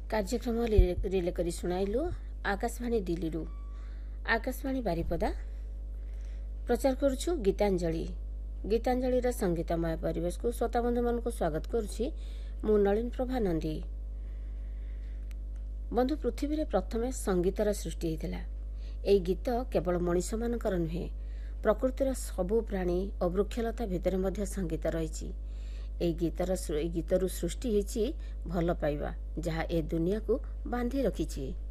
କାର୍ଯ୍ୟକ୍ରମ ରିଲେ କରି ଶୁଣାଇଲୁ ଆକାଶବାଣୀ ଦିଲ୍ଲୀରୁ। ଆକାଶବାଣୀ ବାରିପଦା ପ୍ରଚାର କରୁଛୁ ଗୀତାଞ୍ଜଳି। ଗୀତାଞ୍ଜଳିର ସଙ୍ଗୀତମୟ ପରିବେଶକୁ ଶ୍ରୋତାବନ୍ଧୁମାନଙ୍କୁ ସ୍ୱାଗତ କରୁଛି ମୁଁ ନଳିନ ପ୍ରଭା ନନ୍ଦୀ। ବନ୍ଧୁ, ପୃଥିବୀରେ ପ୍ରଥମେ ସଙ୍ଗୀତର ସୃଷ୍ଟି ହୋଇଥିଲା। ଏହି ଗୀତ କେବଳ ମଣିଷମାନଙ୍କର ନୁହେଁ, ପ୍ରକୃତିର ସବୁ ପ୍ରାଣୀ ଓ ବୃକ୍ଷଲତା ଭିତରେ ମଧ୍ୟ ସଙ୍ଗୀତ ରହିଛି। ଏହି ଗୀତରୁ ସୃଷ୍ଟି ହୋଇଛି ଭଲ ପାଇବା, ଯାହା ଏ ଦୁନିଆକୁ ବାନ୍ଧି ରଖିଛି।